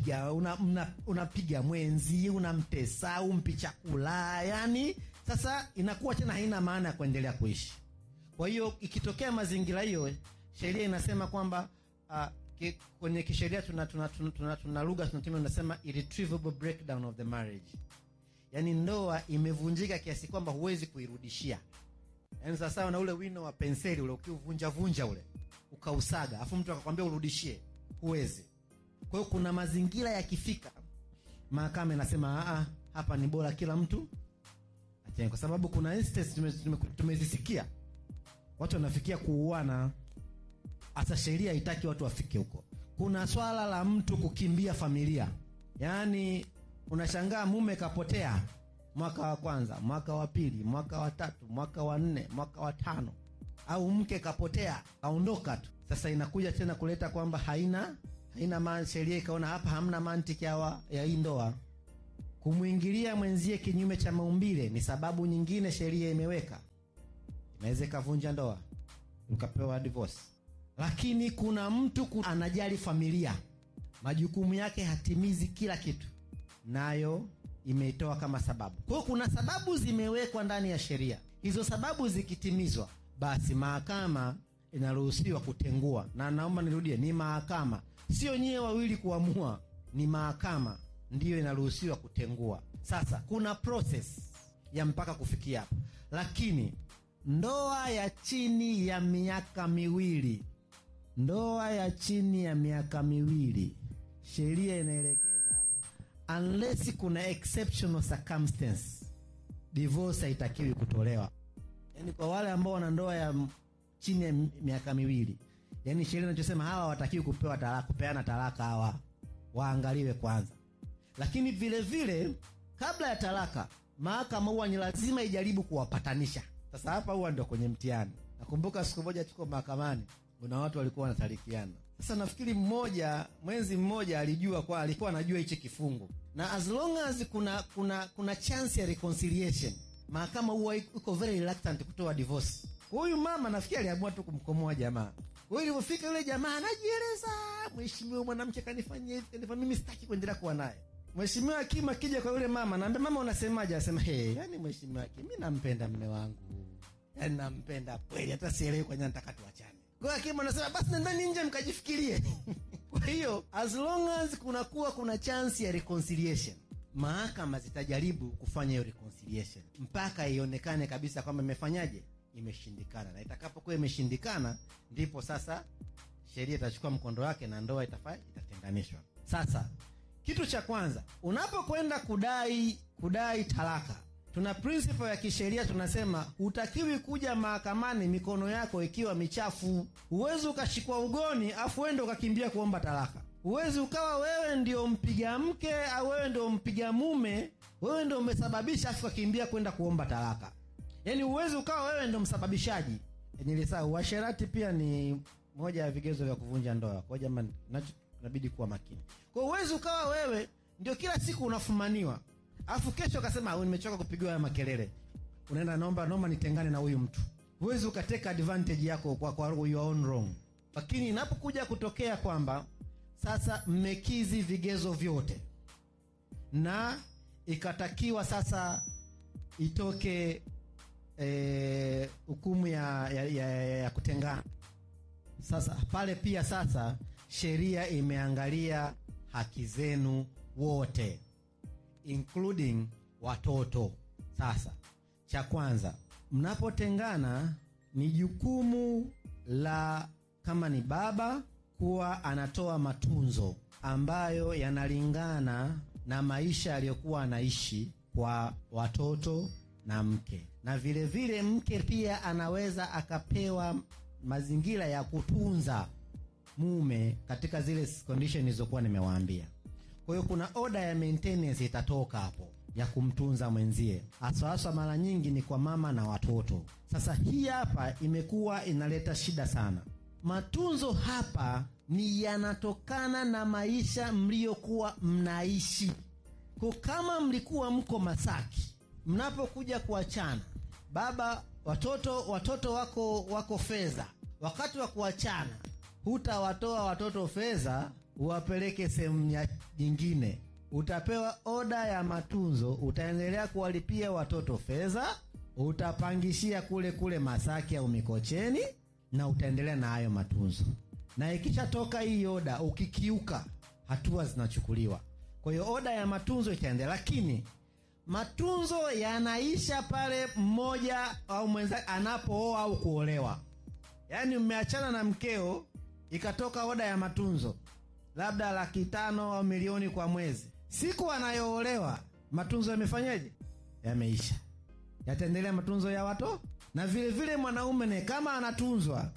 unapiga mwenzi, unamtesa, umpi chakula, yani sasa inakuwa tena haina maana ya kuendelea kuishi. Kwa hiyo ikitokea mazingira hiyo, sheria inasema kwamba kwenye kisheria tuna lugha tunatumia, tunasema irretrievable breakdown of the marriage. Yani ndoa imevunjika kiasi kwamba huwezi kuirudishia. Yani sasa na ule wino wa penseli ule ukiuvunja ule ukausaga, afu mtu akakwambia urudishie, huwezi. Kwa hiyo kuna mazingira yakifika, mahakama inasema hapa ni bora kila mtu achane, kwa sababu kuna instance tumezisikia watu wanafikia kuuana Asa sheria haitaki watu wafike huko. Kuna swala la mtu kukimbia familia. Yaani unashangaa mume kapotea mwaka wa kwanza, mwaka wa pili, mwaka wa tatu, mwaka wa 4, mwaka wa 5, au mke kapotea kaondoka tu. Sasa inakuja tena kuleta kwamba haina sheria ikaona hapa hamna mantiki ya hii ndoa. Kumuingilia mwenzie kinyume cha maumbile ni sababu nyingine sheria imeweka. Inaweza kavunja ndoa, ukapewa divorce. Lakini kuna mtu anajali familia, majukumu yake hatimizi kila kitu, nayo imeitoa kama sababu. Kwa hiyo kuna sababu zimewekwa ndani ya sheria. Hizo sababu zikitimizwa, basi mahakama inaruhusiwa kutengua. Na naomba nirudie, ni mahakama, sio nyewe wawili kuamua, ni mahakama ndiyo inaruhusiwa kutengua. Sasa kuna process ya mpaka kufikia hapo. Lakini ndoa ya chini ya miaka miwili, sheria inaelekeza unless kuna exceptional circumstance, divorce haitakiwi kutolewa. Yaani kwa wale ambao wana ndoa ya chini ya miaka miwili, yaani sheria inachosema hawa watakiwi kupewa talaka, kupeana talaka, hawa waangaliwe kwanza. Lakini vile vile kabla ya talaka, mahakama huwa ni lazima ijaribu kuwapatanisha. Sasa hapa huwa ndio kwenye mtihani. Nakumbuka siku moja tuko mahakamani, kuna watu walikuwa wanatalikiana. Sasa nafikiri mwenzi mmoja alikuwa anajua hichi kifungu. Na as long as kuna chance ya reconciliation, mahakama huwa iko very reluctant kutoa divorce. Huyu mama nafikiri aliamua tu kumkomoa jamaa. Wewe ulipofika yule jamaa anajieleza, mheshimiwa mwanamke kanifanyia hivi, mimi sitaki kuendelea kuwa naye. Mheshimiwa hakimu akija kwa yule mama, naambia mama unasemaje? Anasema yani mheshimiwa hakimu, mimi nampenda mume wangu. Yaani nampenda kweli, hata sielewi kwa nini nataka tuachane. Kwa hakimu anasema basi nendeni nje mkajifikirie. Kwa hiyo as long as kuna chance ya reconciliation, mahakama zitajaribu kufanya hiyo reconciliation mpaka ionekane kabisa kwamba imefanyaje, imeshindikana. Na itakapokuwa imeshindikana, ndipo sasa sheria itachukua mkondo wake na ndoa itatenganishwa. Sasa kitu cha kwanza, unapokwenda kudai talaka, tuna principle ya kisheria tunasema hutakiwi kuja mahakamani mikono yako ikiwa michafu. Huwezi ukashikwa ugoni afu uende ukakimbia kuomba talaka. Huwezi ukawa wewe ndio mpiga mke au wewe ndio mpiga mume, wewe ndio umesababisha afu ukakimbia kwenda kuomba talaka. Yaani huwezi ukawa wewe ndio msababishaji. Nilisahau uasherati pia ni moja ya vigezo vya kuvunja ndoa. Kwa jamani, inabidi kuwa makini. Kwa uwezo ukawa wewe ndio kila siku unafumaniwa, afu kesho akasema nimechoka kupigiwa haya makelele, unaenda naomba nitengane na huyu mtu. Uwezo ukateka advantage yako kwa your own wrong. Lakini inapokuja kutokea kwamba sasa mmekizi vigezo vyote na ikatakiwa sasa itoke hukumu ya kutengana, sasa pale pia sasa sheria imeangalia haki zenu wote, including watoto. Sasa cha kwanza, mnapotengana ni jukumu la kama ni baba kuwa anatoa matunzo ambayo yanalingana na maisha aliyokuwa anaishi kwa watoto na mke. Na vile vile mke pia anaweza akapewa mazingira ya kutunza mume katika zile condition nilizokuwa nimewaambia. Kwa hiyo kuna order ya maintenance itatoka hapo ya kumtunza mwenzie. Hasa mara nyingi ni kwa mama na watoto. Sasa hii hapa imekuwa inaleta shida sana. Matunzo hapa ni yanatokana na maisha mliokuwa mnaishi. Kwa kama mlikuwa mko Masaki, mnapokuja kuachana, baba watoto wako Fedha, wakati wa kuachana hutawatoa watoto Fedha uwapeleke sehemu nyingine. Utapewa oda ya matunzo, utaendelea kuwalipia watoto Fedha, utapangishia kule Masaki au Mikocheni, na utaendelea na hayo matunzo. Na ikishatoka hii oda, ukikiuka, hatua zinachukuliwa. Kwa hiyo oda ya matunzo itaendelea, lakini matunzo yanaisha pale mmoja au mwenza anapooa au kuolewa. Yaani mmeachana na mkeo, ikatoka oda ya matunzo, labda 500,000 au milioni kwa mwezi. Siku anayoolewa, matunzo yamefanyaje? Yameisha. Yataendelea matunzo ya watoto. Na vile vile mwanaume ne kama anatunzwa,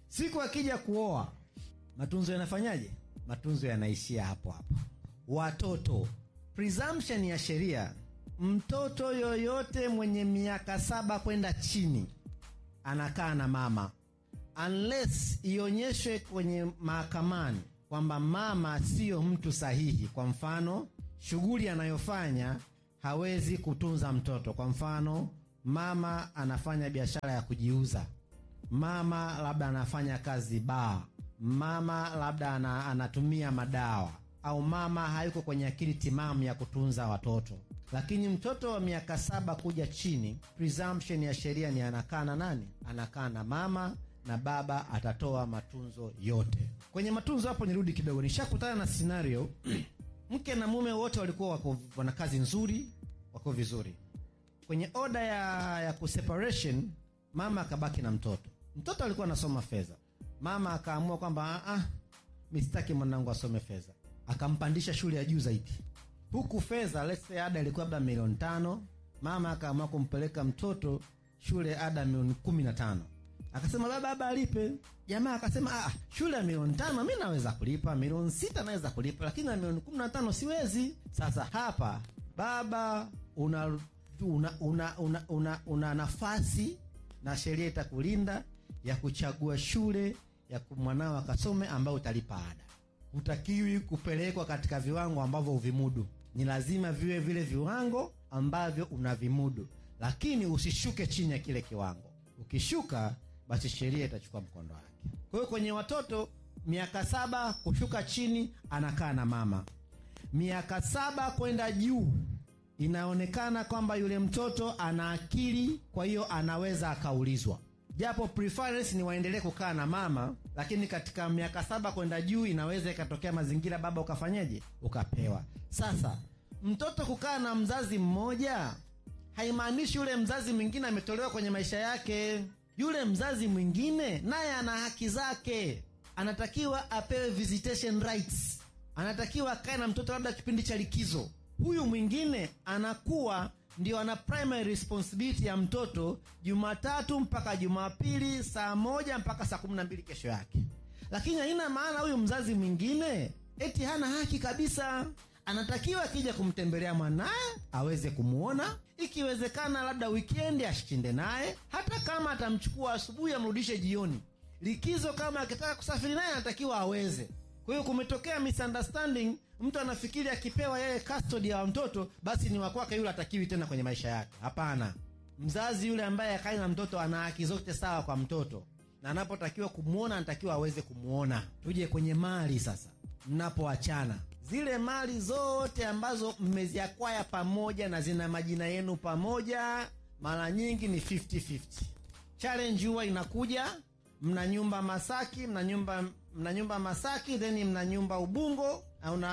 Siku akija kuoa, matunzo yanafanyaje? Matunzo yanaishia hapo hapo. Watoto, presumption ya sheria, mtoto yoyote mwenye miaka 7 kwenda chini anakaa na mama, unless ionyeshwe kwenye mahakamani kwamba mama sio mtu sahihi. Kwa mfano, shughuli anayofanya hawezi kutunza mtoto. Kwa mfano, mama anafanya biashara ya kujiuza, mama labda anafanya kazi baa, mama labda anatumia madawa, au mama hayuko kwenye akili timamu ya kutunza watoto. Lakini mtoto wa miaka 7 kuja chini, presumption ya sheria ni anakaa na nani? Anakaa na mama, na baba atatoa matunzo yote. Kwenye matunzo hapo nirudi kidogo, nishakutana na scenario mke na mume wote walikuwa wana kazi nzuri, wako vizuri. Kwenye order ya kuseparation, mama akabaki na mtoto. Mtoto alikuwa anasoma fedha. Mama akaamua kwamba mimi sitaki mwanangu asome fedha. Akampandisha shule ya juu zaidi. Huku fedha, let's say ada ilikuwa labda milioni 5, mama akaamua kumpeleka mtoto shule ada milioni 15. Akasema baba alipe. Jamaa akasema shule ya milioni 5 mimi naweza kulipa, milioni 6 naweza kulipa, lakini na milioni 15 siwezi. Sasa hapa baba una nafasi, na sheria itakulinda, ya kuchagua shule ya mwanao akasome ambao utalipa ada. Hutakiwi kupelekwa katika viwango ambavyo uvimudu. Ni lazima viwe vile viwango ambavyo unavimudu, lakini usishuke chini ya kile kiwango. Ukishuka, basi sheria itachukua mkondo wake. Kwa hiyo kwenye watoto miaka 7 kushuka chini anakaa na mama. Miaka 7 kwenda juu inaonekana kwamba yule mtoto ana akili, kwa hiyo anaweza akaulizwa. Japo preference ni waendelee kukaa na mama, lakini katika miaka 7 kwenda juu inaweza ikatokea mazingira baba ukafanyaje? Ukapewa. Sasa mtoto kukaa na mzazi mmoja haimaanishi yule mzazi mwingine ametolewa kwenye maisha yake. Yule mzazi mwingine naye ana haki zake. Anatakiwa apewe visitation rights. Anatakiwa akae na mtoto labda kipindi cha likizo. Huyu mwingine anakuwa ndio ana primary responsibility ya mtoto Jumatatu mpaka Jumapili saa 1 mpaka saa 12 kesho yake. Lakini haina maana huyu mzazi mwingine eti hana haki kabisa. Anatakiwa akija kumtembelea mwanae aweze kumuona, ikiwezekana labda weekend ashinde naye, hata kama atamchukua asubuhi amrudishe jioni. Likizo kama akitaka kusafiri naye anatakiwa aweze. Kwa hiyo kumetokea misunderstanding, mtu anafikiri akipewa yeye custody ya mtoto basi ni wa kwake, yule atakiwi tena kwenye maisha yake. Hapana. Mzazi yule ambaye akai na mtoto ana haki zote sawa kwa mtoto, na anapotakiwa kumuona anatakiwa aweze kumuona. Tuje kwenye mali sasa. Mnapoachana, zile mali zote ambazo mmeziakwaya pamoja na zina majina yenu pamoja, mara nyingi ni 50-50. Challenge huwa inakuja, mna nyumba Masaki, mna nyumba Masaki, then mna nyumba Ubungo,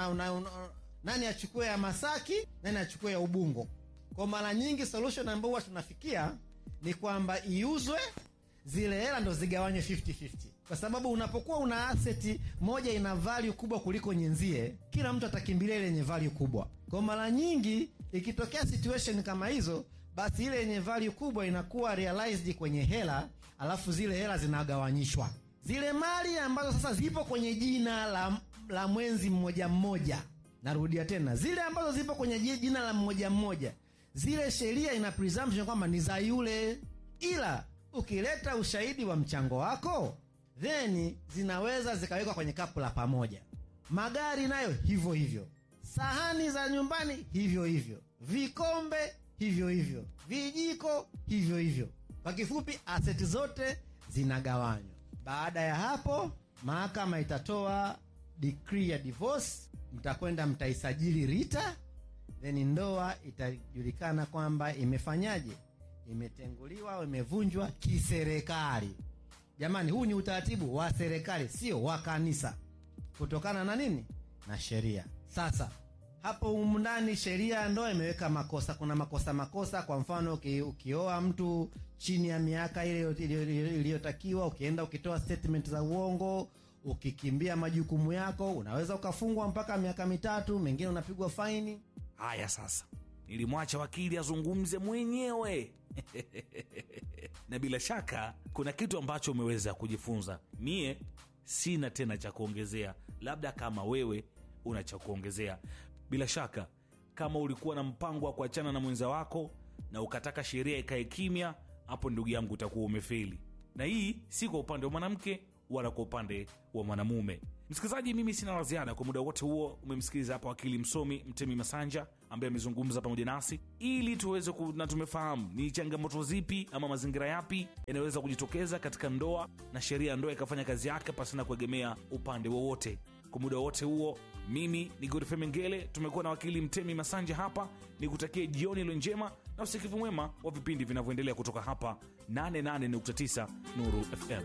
nani achukue ya Masaki, nani achukue ya Ubungo. Kwa mara nyingi solution ambayo huwa tunafikia ni kwamba iuzwe, zile hela ndo zigawanywe 50-50. Kwa sababu unapokuwa una asset moja ina value kubwa kuliko nyenzie, kila mtu atakimbilia ile yenye value kubwa. Kwa mara nyingi ikitokea situation kama hizo, basi ile yenye value kubwa inakuwa realized kwenye hela, alafu zile hela zinagawanyishwa. Zile mali ambazo sasa zipo kwenye jina la mwenzi mmoja mmoja, narudia tena, zile ambazo zipo kwenye jina la mmoja mmoja, zile sheria ina presumption kwamba ni za yule, ila ukileta ushahidi wa mchango wako, then zinaweza zikawekwa kwenye kapu la pamoja. Magari nayo hivyo hivyo, sahani za nyumbani hivyo hivyo, vikombe hivyo hivyo, vijiko hivyo hivyo. Kwa kifupi, asset zote zinagawanywa. Baada ya hapo, mahakama itatoa decree ya divorce, mtakwenda mtaisajili RITA, then ndoa itajulikana kwamba imefanyaje, imetenguliwa au imevunjwa kiserikali. Jamani, huu ni utaratibu wa serikali, sio wa kanisa, kutokana na nini? Na sheria. Sasa hapo ndani sheria ya ndoa imeweka makosa. Kuna makosa. Kwa mfano, ukioa mtu chini ya miaka ile iliyotakiwa, ukienda ukitoa statement za uongo, ukikimbia majukumu yako, unaweza ukafungwa mpaka miaka 3, mengine unapigwa faini. Haya sasa, nilimwacha wakili azungumze mwenyewe. Na bila shaka kuna kitu ambacho umeweza kujifunza. Mie sina tena cha kuongezea, labda kama wewe una cha kuongezea. Bila shaka kama ulikuwa na mpango wa kuachana na mwenza wako na ukataka sheria ikae kimya, hapo ndugu yangu utakuwa umefeli. Na hii si kwa upande wa mwanamke wala kwa upande wa mwanamume. Msikilizaji, mimi sina la ziada. Kwa muda wote huo umemsikiliza hapa wakili msomi Mtemi Masanja ambaye amezungumza pamoja nasi ili tuweze na tumefahamu ni changamoto zipi ama mazingira yapi yanaweza kujitokeza katika ndoa na sheria ya ndoa ikafanya kazi yake pasina kuegemea upande wowote. Kwa muda wote huo mimi ni Godfrey Mengele, tumekuwa na wakili Mtemi Masanja hapa. Nikutakie jioni ile njema na usikivu mwema wa vipindi vinavyoendelea kutoka hapa 88.9 Nuru FM.